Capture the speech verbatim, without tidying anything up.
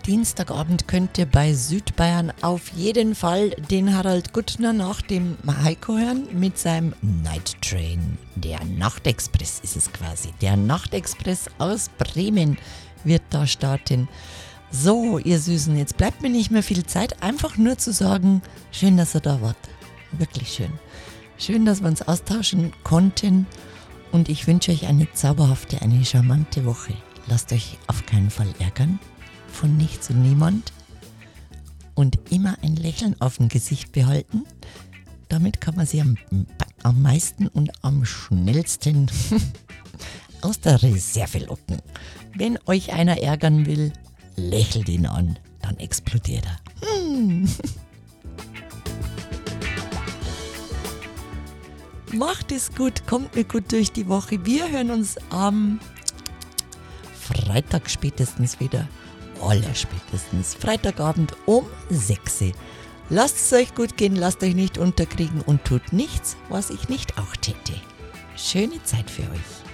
Dienstagabend könnt ihr bei Südbayern auf jeden Fall den Harald Guttner nach dem Heiko hören mit seinem Night Train. Der Nachtexpress ist es quasi. Der Nachtexpress aus Bremen wird da starten. So, ihr Süßen, jetzt bleibt mir nicht mehr viel Zeit, einfach nur zu sagen, schön, dass ihr da wart. Wirklich schön. Schön, dass wir uns austauschen konnten und ich wünsche euch eine zauberhafte, eine charmante Woche. Lasst euch auf keinen Fall ärgern, von nichts und niemand und immer ein Lächeln auf dem Gesicht behalten. Damit kann man sie am, am meisten und am schnellsten aus der Reserve locken. Wenn euch einer ärgern will, lächelt ihn an, dann explodiert er. Hm. Macht es gut, kommt mir gut durch die Woche. Wir hören uns am Freitag spätestens wieder. Allerspätestens Freitagabend um sechs Uhr. Lasst es euch gut gehen, lasst euch nicht unterkriegen und tut nichts, was ich nicht auch täte. Schöne Zeit für euch.